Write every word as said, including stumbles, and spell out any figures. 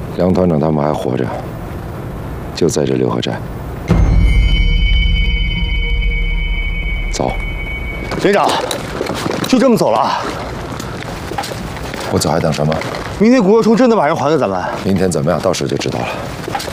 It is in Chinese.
梁团长他们还活着，就在这六合寨。走， 连长，就这么走了？ 我走还等什么？ 明天古若冲真的把人还给咱们？ 明天怎么样？到时就知道了。